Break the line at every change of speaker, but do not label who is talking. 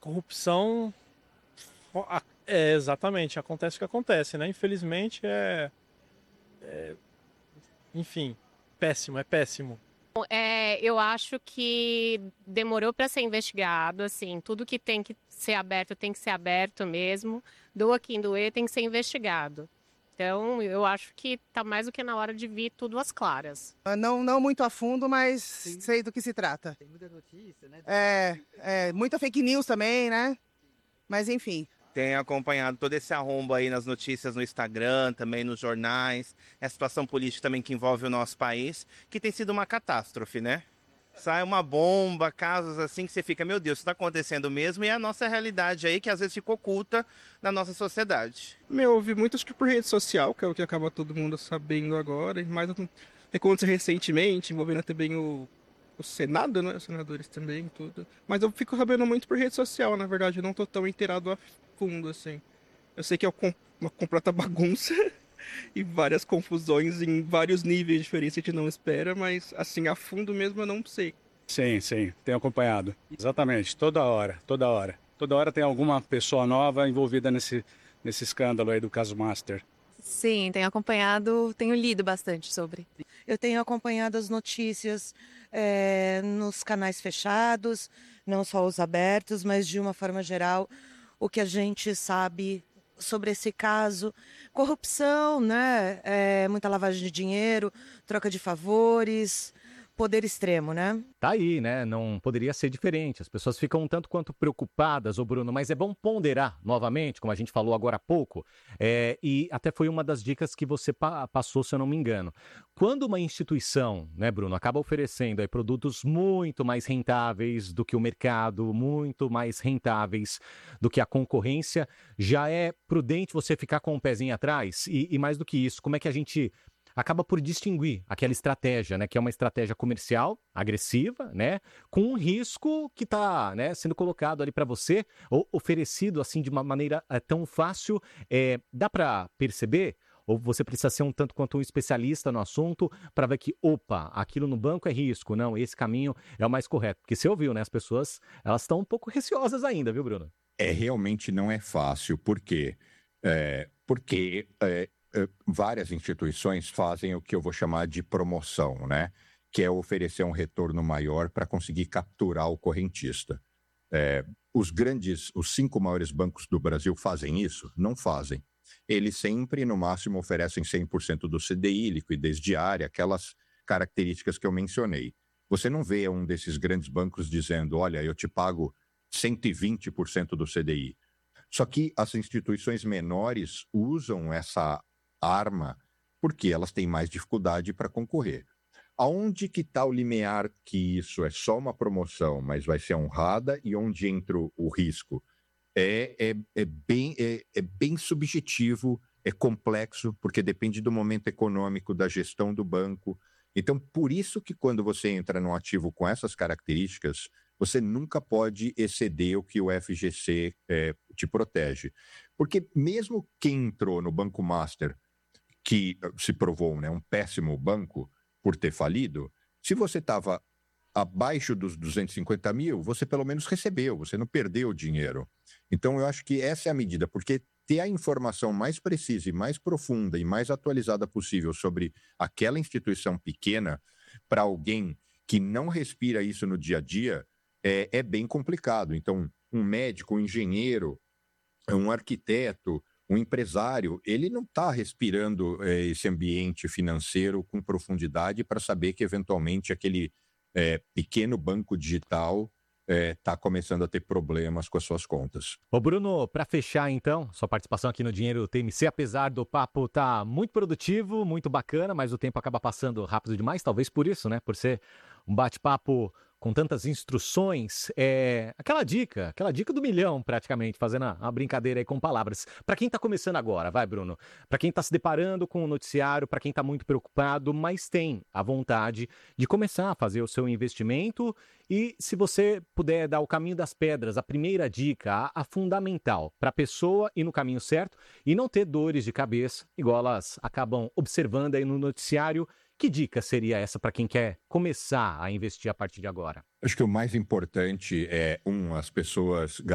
corrupção, exatamente, acontece o que acontece, né? Infelizmente enfim, péssimo, é péssimo.
Eu acho que demorou para ser investigado, assim, tudo que tem que ser aberto mesmo. Doa quem doer, tem que ser investigado. Então, eu acho que tá mais do que na hora de vir tudo às claras.
Não muito a fundo, mas sei do que se trata.
Tem muita notícia, né?
Muita fake news também, né? Mas enfim.
Tenho acompanhado todo esse arrombo aí nas notícias no Instagram, também nos jornais, a situação política também que envolve o nosso país, que tem sido uma catástrofe, né? Sai uma bomba, casos assim que você fica, meu Deus, isso está acontecendo mesmo, e é a nossa realidade aí que às vezes fica oculta na nossa sociedade.
Eu ouvi muito acho que por rede social, que é o que acaba todo mundo sabendo agora, mas aconteceu recentemente, envolvendo também o Senado, né? Os senadores também, tudo. Mas eu fico sabendo muito por rede social, na verdade, eu não tô tão inteirado a fundo, assim. Eu sei que é uma completa bagunça e várias confusões em vários níveis diferentes que a gente não espera, mas assim, a fundo mesmo eu não sei.
Sim, tenho acompanhado. Exatamente, toda hora. Toda hora tem alguma pessoa nova envolvida nesse escândalo aí do caso Master.
Sim, tenho acompanhado, tenho lido bastante sobre.
Eu tenho acompanhado as notícias nos canais fechados, não só os abertos, mas de uma forma geral, o que a gente sabe sobre esse caso. Corrupção, né? Muita lavagem de dinheiro, troca de favores, poder extremo, né?
Tá aí, né? Não poderia ser diferente. As pessoas ficam um tanto quanto preocupadas, ô Bruno, mas é bom ponderar novamente, como a gente falou agora há pouco, e até foi uma das dicas que você passou, se eu não me engano. Quando uma instituição, né, Bruno, acaba oferecendo aí produtos muito mais rentáveis do que o mercado, muito mais rentáveis do que a concorrência, já é prudente você ficar com o pezinho atrás? E mais do que isso, como é que a gente acaba por distinguir aquela estratégia, né, que é uma estratégia comercial, agressiva, né, com um risco que está, né, sendo colocado ali para você, ou oferecido assim de uma maneira tão fácil, dá para perceber? Ou você precisa ser um tanto quanto um especialista no assunto para ver que, opa, aquilo no banco é risco, não, esse caminho é o mais correto. Porque você ouviu, né, as pessoas, elas estão um pouco receosas ainda, viu, Bruno?
Realmente não é fácil, por quê? Porque várias instituições fazem o que eu vou chamar de promoção, né? Que é oferecer um retorno maior para conseguir capturar o correntista. Os 5 maiores bancos do Brasil fazem isso? Não fazem. Eles sempre, no máximo, oferecem 100% do CDI, liquidez diária, aquelas características que eu mencionei. Você não vê um desses grandes bancos dizendo, olha, eu te pago 120% do CDI. Só que as instituições menores usam essa arma porque elas têm mais dificuldade para concorrer. Aonde que está o limiar que isso é só uma promoção, mas vai ser honrada, e onde entra o risco? É bem subjetivo, é complexo, porque depende do momento econômico, da gestão do banco. Então, por isso que quando você entra num ativo com essas características, você nunca pode exceder o que o FGC te protege. Porque mesmo quem entrou no Banco Master, que se provou, né, um péssimo banco por ter falido, se você estava abaixo dos 250 mil, você pelo menos recebeu, você não perdeu o dinheiro. Então, eu acho que essa é a medida, porque ter a informação mais precisa e mais profunda e mais atualizada possível sobre aquela instituição pequena, para alguém que não respira isso no dia a dia, é bem complicado. Então, um médico, um engenheiro, um arquiteto, um empresário, ele não está respirando esse ambiente financeiro com profundidade para saber que, eventualmente, aquele pequeno banco digital está começando a ter problemas com as suas contas.
Ô Bruno, para fechar então, sua participação aqui no Dinheiro TMC, apesar do papo tá muito produtivo, muito bacana, mas o tempo acaba passando rápido demais, talvez por isso, né? Por ser um bate-papo com tantas instruções, aquela dica do milhão praticamente, fazendo a brincadeira aí com palavras. Para quem está começando agora, vai Bruno, para quem está se deparando com o noticiário, para quem está muito preocupado, mas tem a vontade de começar a fazer o seu investimento, e se você puder dar o caminho das pedras, a primeira dica, a fundamental, para a pessoa ir no caminho certo e não ter dores de cabeça, igual elas acabam observando aí no noticiário. Que dica seria essa para quem quer começar a investir a partir de agora?
Acho que o mais importante é, as pessoas